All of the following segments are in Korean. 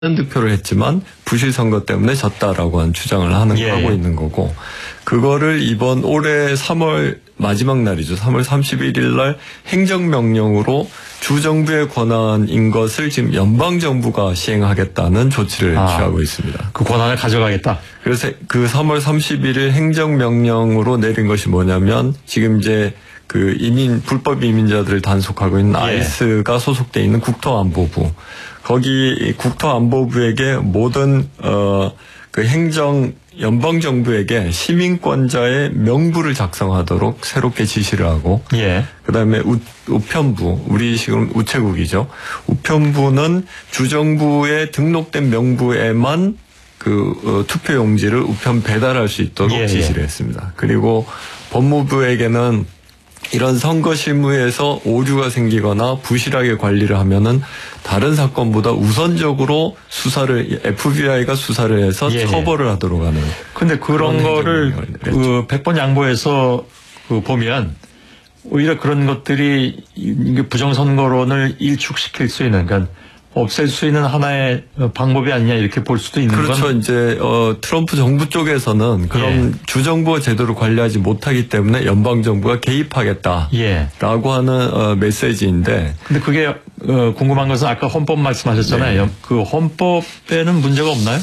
득표를 했지만 부실 선거 때문에 졌다라고 하는 주장을 하고 있는 거고, 그거를 이번 올해 3월 마지막 날이죠. 3월 31일 날 행정명령으로 주정부의 권한인 것을 지금 연방정부가 시행하겠다는 조치를 취하고 있습니다. 그 권한을 가져가겠다. 그래서 그 3월 31일 행정명령으로 내린 것이 뭐냐면, 지금 이제 그 불법 이민자들을 단속하고 있는 아이스가 소속돼 있는 국토안보부, 거기 국토안보부에게 모든 그 연방정부에게 시민권자의 명부를 작성하도록 새롭게 지시를 하고, 그다음에 우편부, 우리 지금 우체국이죠. 우편부는 주정부에 등록된 명부에만 그 투표용지를 우편 배달할 수 있도록 지시를 했습니다. 그리고 법무부에게는 이런 선거 실무에서 오류가 생기거나 부실하게 관리를 하면은 다른 사건보다 우선적으로 FBI가 수사를 해서 처벌을 하도록 하는. 근데 그런 거를 그 100번 양보해서 보면 오히려 그런 것들이 부정선거론을 일축시킬 수 있는, 그러니까 없앨 수 있는 하나의 방법이 아니냐 이렇게 볼 수도 있는 그렇죠. 건. 이제 트럼프 정부 쪽에서는 그럼 주정부가 제대로 관리하지 못하기 때문에 연방정부가 개입하겠다라고 하는 메시지인데. 근데 그게 궁금한 것은 아까 헌법 말씀하셨잖아요. 그 헌법에는 문제가 없나요?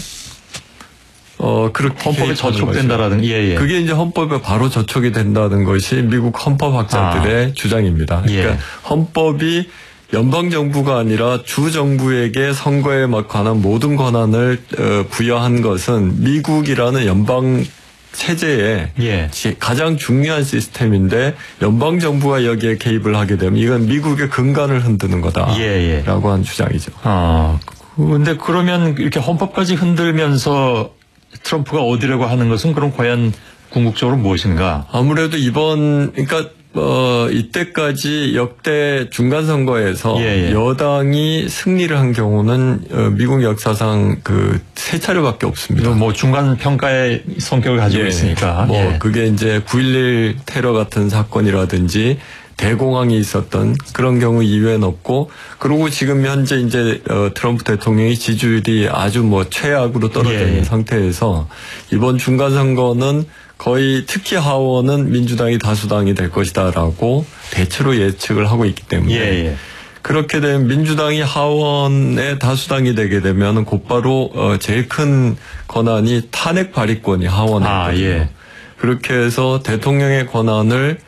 그렇게 헌법에 저촉된다라는. 그게 이제 헌법에 바로 저촉이 된다는 것이 미국 헌법학자들의 주장입니다. 그러니까 헌법이 연방정부가 아니라 주정부에게 선거에 관한 모든 권한을 부여한 것은 미국이라는 연방 체제의 가장 중요한 시스템인데, 연방정부가 여기에 개입을 하게 되면 이건 미국의 근간을 흔드는 거다라고 하는 주장이죠. 근데 그러면 이렇게 헌법까지 흔들면서 트럼프가 얻으려고 하는 것은 그럼 과연 궁극적으로 무엇인가? 아무래도 그러니까 이때까지 역대 중간선거에서 여당이 승리를 한 경우는 미국 역사상 그 3차례밖에 없습니다. 뭐 중간평가의 성격을 가지고 있으니까. 그게 이제 9.11 테러 같은 사건이라든지 대공황이 있었던 그런 경우 이외엔 없고, 그리고 지금 현재 이제 트럼프 대통령이 지지율이 아주 최악으로 떨어져 있는 상태에서 이번 중간선거는 거의 특히 하원은 민주당이 다수당이 될 것이다라고 대체로 예측을 하고 있기 때문에 그렇게 되면 민주당이 하원의 다수당이 되게 되면 곧바로 제일 큰 권한이 탄핵 발의권이 하원에 있거든요. 그렇게 해서 대통령의 권한을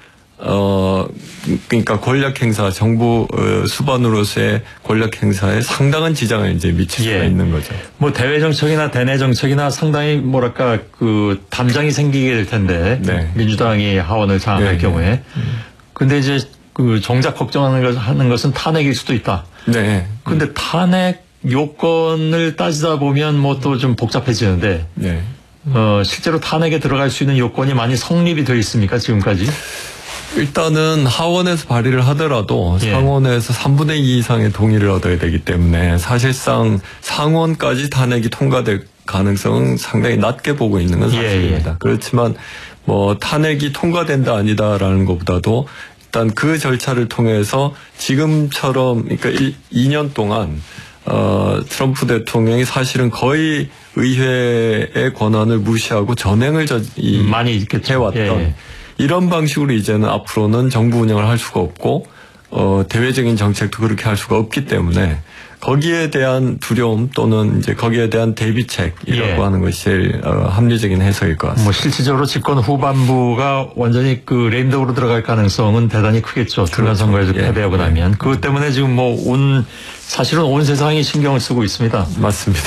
그러니까 권력 행사, 정부 수반으로서의 권력 행사에 상당한 지장을 이제 미칠 수가 있는 거죠. 뭐 대외 정책이나 대내 정책이나 상당히 뭐랄까 그 담장이 생기게 될 텐데, 민주당이 하원을 장악할 경우에. 근데 이제 그 정작 걱정하는 것은 탄핵일 수도 있다. 근데 탄핵 요건을 따지다 보면 뭐 또 좀 복잡해지는데. 실제로 탄핵에 들어갈 수 있는 요건이 많이 성립이 되어 있습니까, 지금까지? 일단은 하원에서 발의를 하더라도 상원에서 3분의 2 이상의 동의를 얻어야 되기 때문에 사실상 상원까지 탄핵이 통과될 가능성은 상당히 낮게 보고 있는 건 사실입니다. 그렇지만 뭐 탄핵이 통과된다 아니다라는 것보다도 일단 그 절차를 통해서 지금처럼, 그러니까 2년 동안 트럼프 대통령이 사실은 거의 의회의 권한을 무시하고 전횡을 많이 해왔던 이런 방식으로 이제는 앞으로는 정부 운영을 할 수가 없고 대외적인 정책도 그렇게 할 수가 없기 때문에 거기에 대한 두려움 또는 이제 거기에 대한 대비책이라고 하는 것이 제일 합리적인 해석일 것 같습니다. 뭐 실질적으로 집권 후반부가 완전히 그 레임덕으로 들어갈 가능성은 대단히 크겠죠. 중간선거에서 패배하고 나면. 그것 때문에 지금 사실은 온 세상이 신경을 쓰고 있습니다. 맞습니다.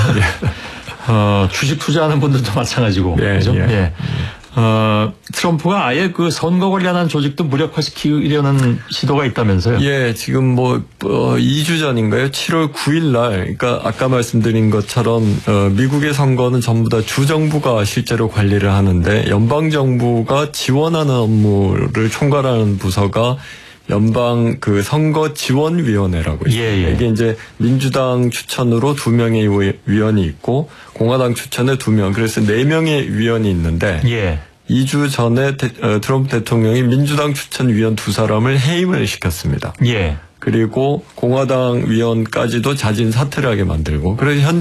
주식 투자하는 분들도 마찬가지고. 그죠? 트럼프가 아예 그 선거 관련한 조직도 무력화시키려는 시도가 있다면서요? 지금 2주 전인가요? 7월 9일 날, 그러니까 아까 말씀드린 것처럼 미국의 선거는 전부 다 주정부가 실제로 관리를 하는데, 연방정부가 지원하는 업무를 총괄하는 부서가 연방 그 선거지원위원회라고 있어요. 이게 이제 민주당 추천으로 2명의 위원이 있고 공화당 추천에 2명, 그래서 4명의 위원이 있는데 2주 전에 트럼프 대통령이 민주당 추천 위원 2사람을 해임을 시켰습니다. 그리고 공화당 위원까지도 자진 사퇴를 하게 만들고 그래서